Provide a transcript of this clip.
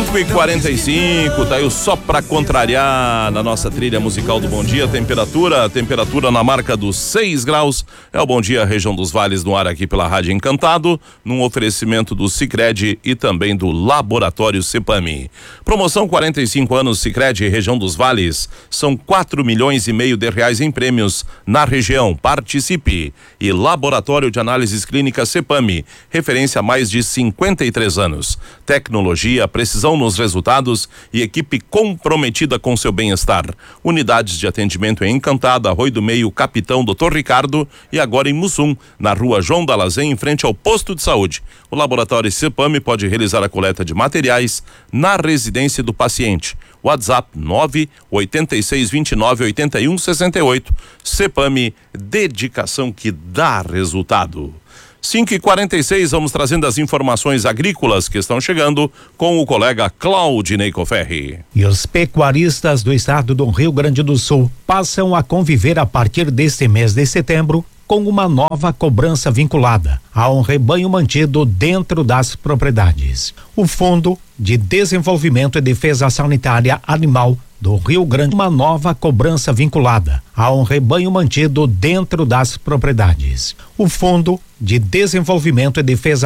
5:45, tá aí o Só Pra Contrariar na nossa trilha musical do Bom Dia. Temperatura na marca dos 6 graus. É o Bom Dia, região dos Vales, no ar aqui pela Rádio Encantado, num oferecimento do Sicredi e também do Laboratório Cepami. Promoção 45 anos Sicredi, região dos Vales. São 4,5 milhões de reais em prêmios na região. Participe. E Laboratório de Análises Clínicas Cepami, referência há mais de 53 anos. Tecnologia, precisão nos resultados e equipe comprometida com seu bem-estar. Unidades de atendimento em Encantada, Arroio do Meio, Capitão Dr. Ricardo e agora em Mussum, na rua João Dalazem, em frente ao posto de saúde. O Laboratório Cepami pode realizar a coleta de materiais na residência do paciente. WhatsApp 986298168. Cepami, dedicação que dá resultado. 5:46, vamos trazendo as informações agrícolas que estão chegando com o colega Claudinei Coferri. E os pecuaristas do estado do Rio Grande do Sul passam a conviver a partir deste mês de setembro com uma nova cobrança vinculada a um rebanho mantido dentro das propriedades. O Fundo de Desenvolvimento e Defesa Sanitária Animal do Rio Grande, uma nova cobrança vinculada a um rebanho mantido dentro das propriedades. O Fundo de Desenvolvimento e Defesa